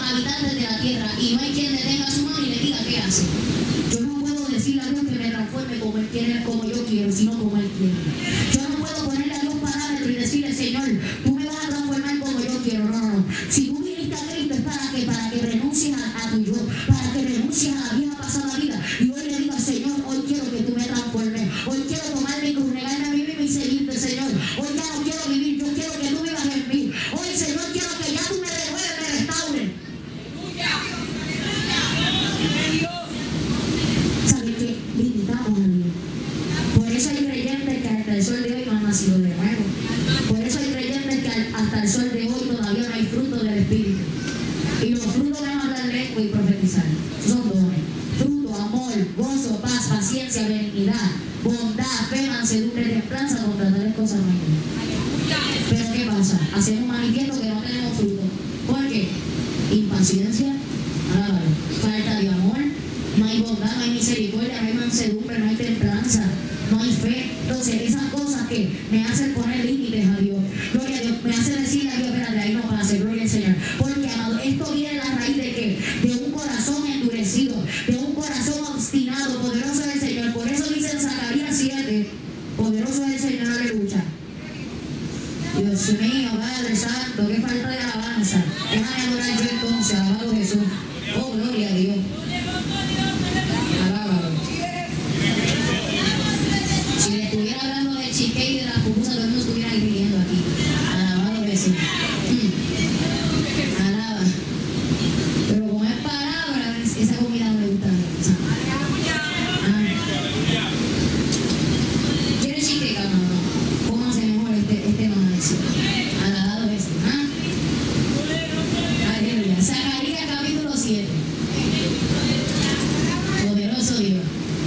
habitantes de la tierra, y no hay quien detenga su mano y le diga qué hace. Yo no puedo decirle a Dios que me transforme como Él quiere, como yo quiero, sino como Él quiere. Yo no puedo ponerle a Dios parámetros y decirle, Señor, tú me vas a transformar como yo quiero. No, no, no. Si tú viniste a Cristo es para que renuncies a tu yo, para que renuncies a la vieja pasada vida. Y hoy le digo, Señor, hoy quiero que tú me transformes. Hoy quiero tomar mi cruz, negarme a mí mismo y seguirte, Señor. Hoy ya no quiero vivir, yo quiero que tú vivas en mí. Hoy, Señor, quiero que ya tú me renueves, me restaures. ¿Sabes qué? Limitamos a Dios. Por eso hay creyentes que hasta el sol de hoy no han nacido de nuevo. Por eso hay creyentes que hasta el sol de hoy todavía no hay fruto del Espíritu. Y los frutos van a hablar lengua y profetizar. Son dones. Fruto, amor, gozo, paz, paciencia, benignidad, bondad, fe, mansedumbre, templanza, contra tales cosas no hay. Pero ¿qué pasa? Hacemos manifiesto que no tenemos fruto. ¿Por qué? Impaciencia, falta de amor, no hay bondad, no hay misericordia, no hay mansedumbre, no hay templanza, no hay fe. Entonces esas cosas que me hacen poner límites a Dios, gloria a Dios, me hacen decirle a Dios, espérate, ahí no pase, gloria al Señor. Porque, amado, esto viene a la raíz de ¿qué? De un corazón endurecido, de un corazón obstinado. Poderoso es el Señor. Por eso dice en Zacarías 7, poderoso es el Señor, aleluya. Dios mío, Padre Santo, qué falta de alabanza. Déjame adorar yo entonces, alabado Jesús. Oh, gloria a Dios. Alábalo. Si le estuviera hablando del cheesecake y de las pupusas, todo el mundo estuviera riendo aquí. Alabado Jesús. Alaba. Pero como es palabra, esa comida no le gusta a Dios. ¿Quiere cheesecake o no? Pónganse mejor este maíz. Alabado Jesús. Aleluya. Zacarías capítulo 7. Poderoso Dios.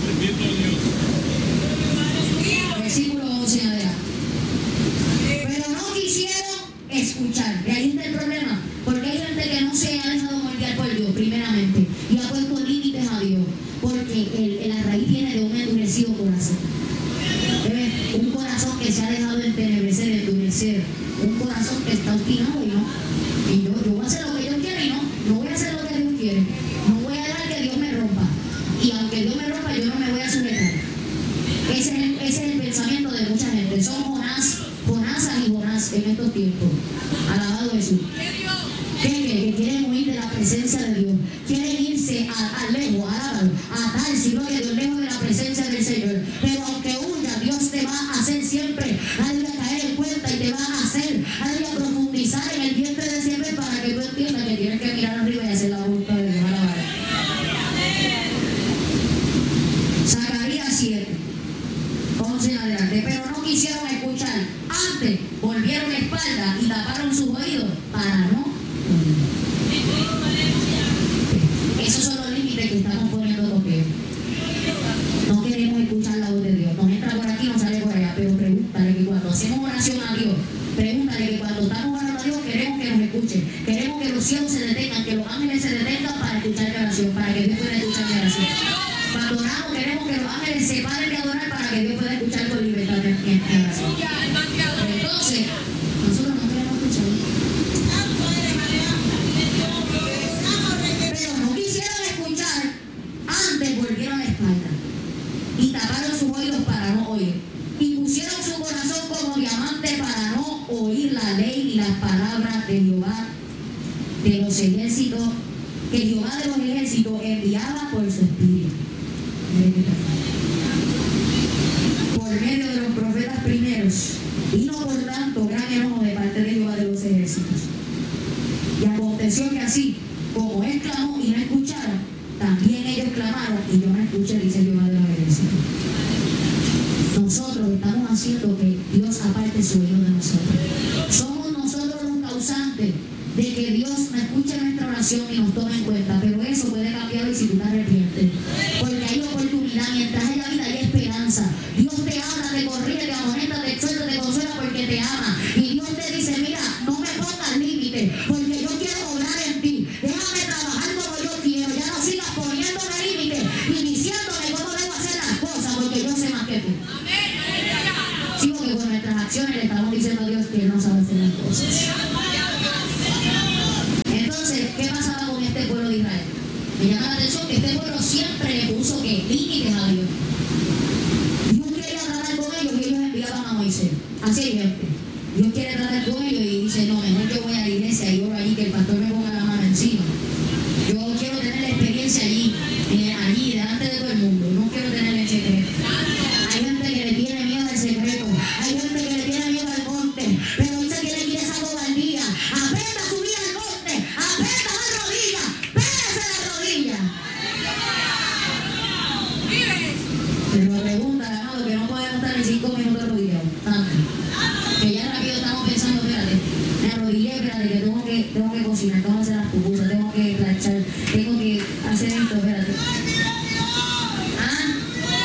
Versículo 11 en adelante. Pero no quisieron escuchar. De ahí está el problema. Porque hay gente que no se ha dejado moldear por Dios, primeramente, y ha puesto límites a Dios. Porque la raíz viene de un endurecido corazón. Un corazón que se ha dejado entenebrecer, endurecer. Un corazón que está obstinado y yo voy a hacer lo que Dios quiere y no voy a hacer lo que Dios quiere. No voy a dejar que Dios me rompa. Y aunque Dios me rompa, yo no me voy a sujetar. Ese es el pensamiento de mucha gente. Son Jonasas y Jonás en estos tiempos. Alabado Jesús. Que quieren huir de la presencia de Dios. Quieren irse a lejos, alábalo, a tal, si gloria a Dios, lejos de la presencia del Señor. Pero aunque huya, Dios te va a hacer siempre, aleluya, caer en cuenta y te va a hacer, aleluya, profundizar en el vientre de siempre para que tú entiendas que tienes que mirar arriba y hacer la voluntad de Dios. Alabado. Zacarías 7. 11 en adelante. Pero no quisieron escuchar. Antes volvieron la espalda y taparon sus oídos para no. Esos son los límites que estamos poniendo toque. No queremos escuchar la voz de Dios. Nos entra por aquí, nos sale por allá. Pero pregúntale que cuando hacemos oración a Dios, pregúntale que cuando estamos orando a Dios, queremos que nos escuche. Queremos que los cielos se detengan, que los ángeles se detengan para escuchar mi oración, para que Dios pueda escuchar mi oración. Cuando oramos, queremos que los ángeles se paren de adorar para que Dios pueda escuchar con libertad mi oración. Entonces, nosotros no queremos escuchar. Pero no quisieron escuchar, antes volvieron la espalda y taparon sus oídos para no oír. Y pusieron su corazón como diamante para no oír la ley y las palabras de Jehová de los ejércitos, que Jehová de los ejércitos enviaba por su espíritu. Por medio de los profetas primeros, vino por tanto gran enojo de parte de Jehová de los ejércitos. Y aconteció que así, como él clamó y no escucharon, también ellos clamaron y yo no escuché, dice Jehová de los ejércitos. Nosotros estamos haciendo que Dios aparte su oído de nosotros. Somos nosotros los causantes de que Dios no escuche nuestra oración y nos tome en cuenta, pero eso puede cambiar y si tú te arrepientes. Porque hay oportunidad, mientras haya vida hay esperanza. Dios te habla, te corrige, te amonesta, te exhorta, te consuela porque te ama. Y Dios te dice, mira, no me pongas límite, porque yo quiero obrar en ti. Déjame trabajar como yo quiero. Ya no sigas poniéndome límite y diciéndome cómo debo hacer las cosas, porque yo sé más que tú. Sí, porque con nuestras acciones le estamos diciendo a Dios que Él no sabe hacer las cosas. Entonces, ¿qué pasaba con cocinar, tengo que hacer las pupusas, tengo que planchar, tengo que hacer esto, espérate. ¿Ah?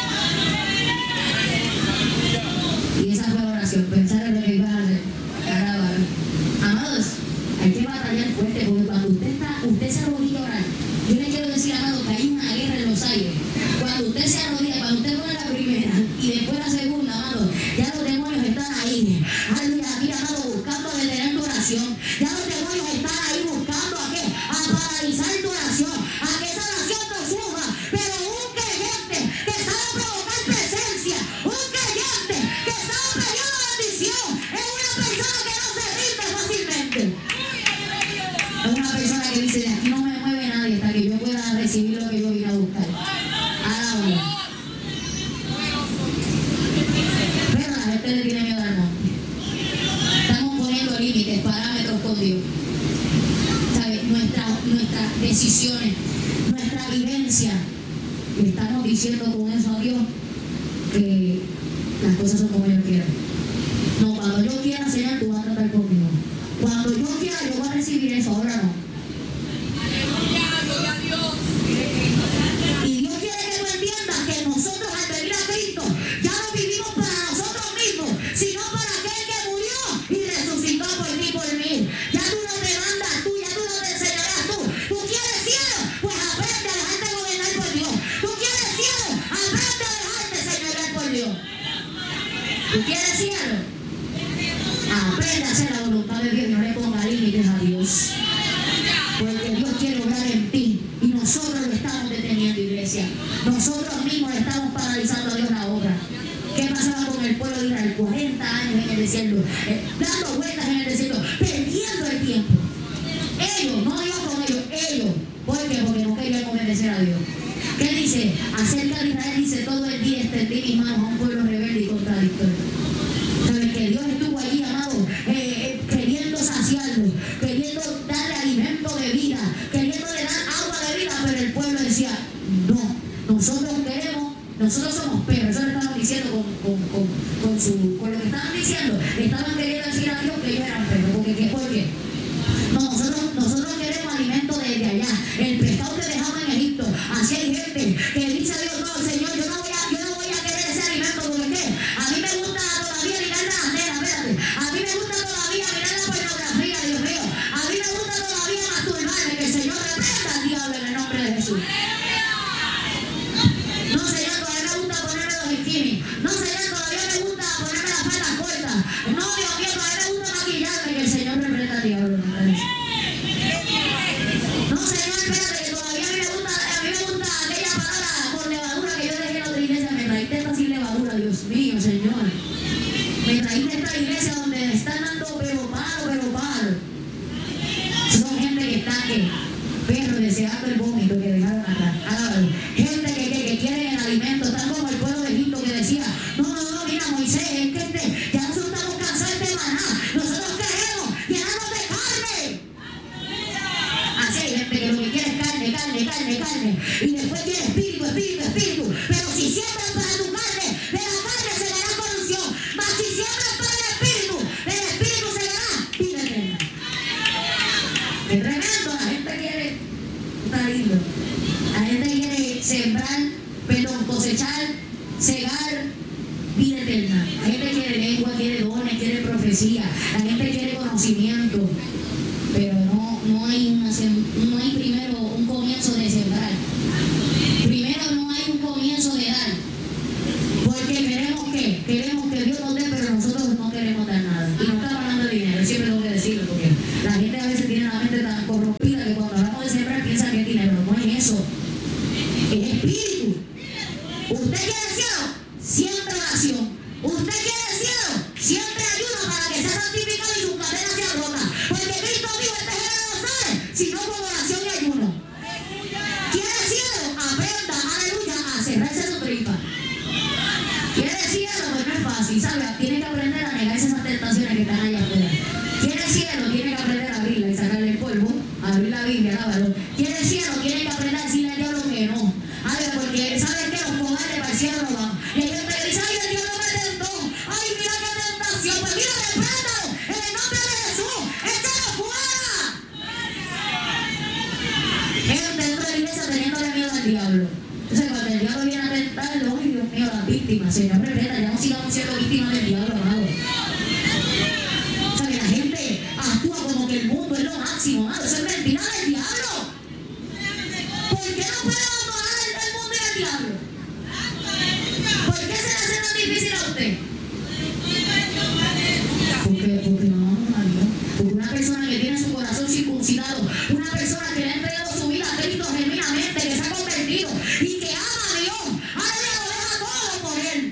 Y esa fue la oración, pensar en lo que ibas a hacer. Caramba. Amados, hay que batallar fuerte, porque cuando usted se arrodilla a orar, yo le quiero decir, amado, que hay una guerra en los aires. Cuando usted se arrodilla, cuando usted pone la primera y después la segunda, amado, ya los demonios están ahí. Aleluya, mira, amado, buscando detener tu oración. Ya los demonios están ahí buscando a qué, a paralizar tu oración, a que esa oración no suba. Pero un creyente que sabe provocar presencia, un creyente que sabe pedir una bendición, es una persona que no se rinde fácilmente. Es una persona que dice, de aquí no me mueve nadie hasta que yo pueda recibir lo que yo vine a buscar. Alábalo. Pero la gente le tiene miedo al monte. Estamos poniendo límites, parámetros con Dios. ¿Sabes? Nuestras decisiones, nuestra vivencia. Le estamos diciendo con eso a Dios que las cosas son como yo quiero. No, cuando yo quiera, Señor, tú vas a tratar conmigo. Cuando yo quiera, yo voy a recibir eso, ahora no. Y Dios quiere que tú entiendas que nosotros al venir a Cristo ya no vivimos para nosotros mismos, sino para aquel que murió y resucitó por ti y por mí. Ya tú no te mandas tú, ya tú no te enseñarás tú. ¿Tú quieres cielo? Pues aprende a dejarte gobernar por Dios. ¿Tú quieres cielo? Aprende a dejarte señorear por Dios. ¿Tú quieres cielo? Aprende a hacer la voluntad de Dios y no le ponga límites a Dios. Porque Dios quiere obrar en ti y nosotros lo estamos deteniendo, iglesia. Nosotros mismos estamos paralizando a Dios la obra. ¿Qué pasaba con el pueblo de Israel? 40 años en el desierto, dando vueltas en el desierto, perdiendo el tiempo. Ellos, no Dios con ellos, ellos. ¿Por qué? Porque no querían obedecer a Dios. ¿Qué dice? Acerca de Israel dice, todo el día extendí mis manos a un pueblo rebelde y contradictorio. ¿Saben que Dios estuvo allí, amado, queriendo saciarlo, queriendo darle alimento de vida, queriéndole dar agua de vida, pero el pueblo decía, no, nosotros queremos, nosotros somos perros? Eso le estaban diciendo con lo que estaban diciendo, le estaban queriendo decir a Dios que ellos eran perros, ¿por qué? No, nosotros queremos alimento desde allá, el pescado que dejamos en Egipto. Así hay gente que dice a Dios, no, Señor, yo no voy a querer ese alimento, porque ¿qué? A mí me gusta todavía mirar la antena, espérate, a mí me gusta todavía mirar la pornografía, Dios mío, a mí me gusta todavía masturbarme, que el Señor reprenda al diablo en el nombre de Jesús. No, Señor, todavía me gusta ponerme los bikinis. No, Señor, todavía me gusta ponerme las faldas cortas. No, Dios mío, todavía me gusta maquillarme, que el Señor reprenda al diablo en el nombre de Jesús. No, Señor, espérate, que todavía a mí me gusta aquella palabra con levadura que yo dejé en la otra iglesia. Me trajiste esta sin levadura, Dios mío, Señor. Me trajiste esta iglesia donde me están dando pero palo. Son gente que está perros deseando el vómito que dejaron atrás. Gente que quiere el alimento, están como el pueblo de Egipto que decía, no, mira Moisés, es que ya nosotros estamos cansados de este maná, nosotros queremos llenarnos de carne. Así hay gente que lo que quiere es carne, y después quiere espíritu, pero si siembran para tu carne, de la carne se dará corrupción, mas si siembran para el espíritu se dará vida eterna. Es tremendo, la gente quiere, está lindo, la gente quiere sembrar, cosechar, cegar vida eterna. La gente quiere lengua, quiere dones, quiere profecía, la gente quiere conocimiento, pero no hay primero un comienzo de sembrar. Primero no hay un comienzo de dar. Porque queremos que Dios nos dé, pero nosotros no queremos dar nada. Y no estamos hablando de dinero, siempre tengo que decirlo, porque la gente a veces tiene la mente tan corrompida que cuando hablamos de sembrar piensa que es dinero. No es eso. Es espíritu. ¿Usted quiere cielo? Siempre oración. ¿Usted quiere cielo? Siempre ayuno para que sea santificado y sus cadenas sean rotas. Porque Cristo dijo, este género no sale, sino con oración y ayuno. ¿Quiere cielo? Aprenda, aleluya, a cerrarse su tripa. ¿Quiere cielo? Pues no es fácil, ¿sabe? Tiene que aprender a negarse esas tentaciones que están allá afuera. ¿Quiere cielo? Tiene que aprender a abrirla y sacarle el polvo, abrir la Biblia, lábalo. ¿Quiere cielo? Tiene que aprender a decirle al diablo que no. A ver, porque ¿saben qué? Los cobardes para el cielo no van. Y hay gente que dice, ay, el diablo me tentó. Ay, mira qué tentación. Pues mira, repréndalo en el nombre de Jesús. ¡Échalo fuera! diablo. Entonces, cuando el diablo viene a tentarlo, ay Dios mío, las víctimas, Señor, respeta, ya no sigamos siendo víctimas del diablo, amado. O sea, que la gente actúa como que el mundo es lo máximo, amado. Eso es mentira del diablo. ¿Por qué no podemos bajar del mundo y del diablo? ¿Por qué se le hace tan difícil a usted? Porque no vamos a Dios. Porque una persona que tiene su corazón circuncidado, una persona que le ha entregado su vida a Cristo genuinamente, que se ha convertido y que ama a Dios, ahora lo deja todo por Él.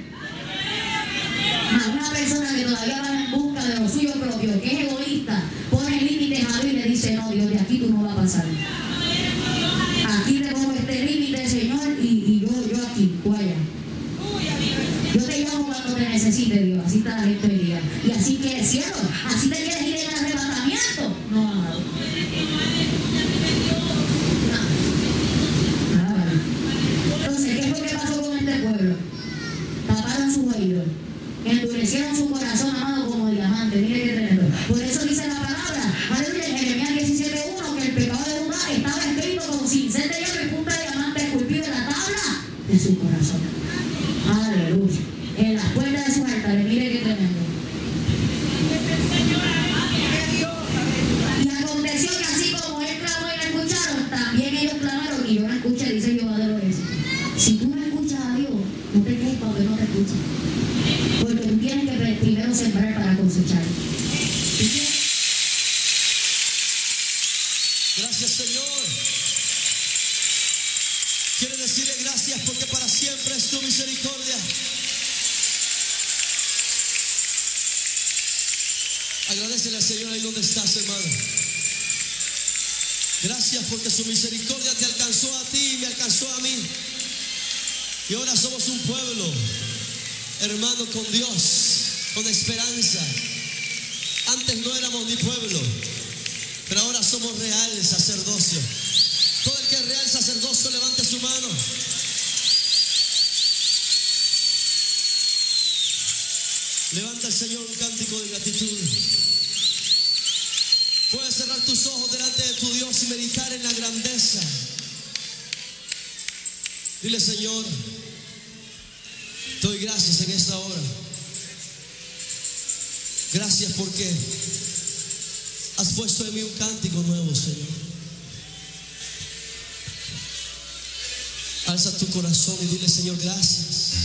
Una persona que todavía va en busca de lo suyo propio, que es egoísta, pone límites a Dios y le dice, no, Dios, de aquí tú no vas a pasar. Aquí te pongo este límite, Señor, y yo aquí, tú allá. Yo te llamo cuando te necesite, Dios. Así está la gente hoy día. Y así que el cielo, así te quieres ir en el arrebatamiento. No, amado. Nada. Entonces, ¿qué fue que pasó con este pueblo? Taparon sus oídos, endurecieron su corazón, amado, como diamante. Mire qué tremendo. Por eso dice la palabra, aleluya, en Jeremías 17:1, que el pecado de Judá estaba escrito con cincel de hierro y punta de diamante esculpido en la tabla de su corazón. Aleluya. En las puertas de sus altares, mire qué tremendo. Y aconteció que así como él clamó y no escucharon, también ellos clamaron y yo no escuché, dice Jehová de los ejércitos. Si tú no escuchas a Dios, no te quejes porque no te escuchas. Porque tú tienes que primero sembrar para cosechar. Gracias, Señor. Quiero decirle gracias porque para siempre es tu misericordia. Agradecele al Señor ahí donde estás, hermano. Gracias porque su misericordia te alcanzó a ti y me alcanzó a mí. Y ahora somos un pueblo, hermano, con Dios, con esperanza. Antes no éramos ni pueblo, pero ahora somos real sacerdocio. Todo el que es real sacerdocio, levante su mano. Levanta al Señor un cántico de gratitud. Puedes cerrar tus ojos delante de tu Dios y meditar en la grandeza. Dile, Señor, te doy gracias en esta hora. Gracias porque has puesto en mí un cántico nuevo, Señor. Alza tu corazón y dile, Señor, gracias.